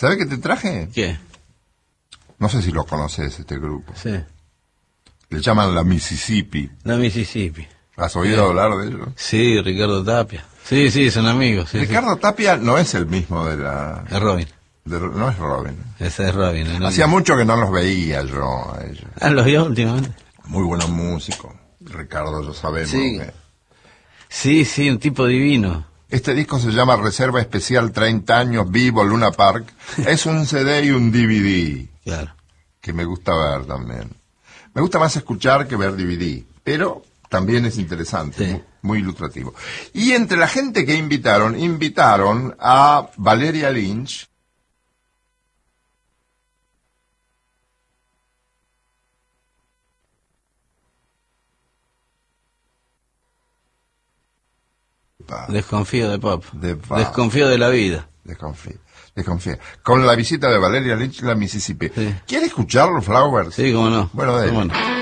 ¿Sabes qué te traje? ¿Qué? No sé si lo conoces, este grupo. Sí. Le llaman la Mississippi. La Mississippi. ¿Has oído hablar de ellos? Sí, Ricardo Tapia. Sí, son amigos. Sí, Ricardo Tapia no es el mismo de la... Es Robin. no es Robin. Ese es Robin. Hacía mucho que no los veía yo a ellos. Los vio últimamente. Muy buenos músicos. Ricardo, ya sabemos. Sí. Sí, un tipo divino. Este disco se llama Reserva Especial 30 años Vivo Luna Park. Es un CD y un DVD. Claro. Que me gusta ver también. Me gusta más escuchar que ver DVD, pero también es interesante, Sí. muy ilustrativo. Y entre la gente que invitaron a Valeria Lynch, Desconfío de Pop. De Pop. Desconfío de la vida. desconfía, con la visita de Valeria Lynch a la Mississippi. Sí. ¿Quiere escucharlo, Flowers? Sí, cómo no. Bueno, de Cómo no.